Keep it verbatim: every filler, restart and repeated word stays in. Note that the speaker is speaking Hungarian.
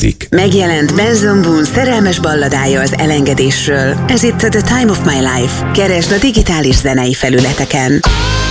következik. Megjelent Benson Boone szerelmes balladája az elengedésről. Ez itt a The Time of My Life. Keresd a digitális zenei felületeken.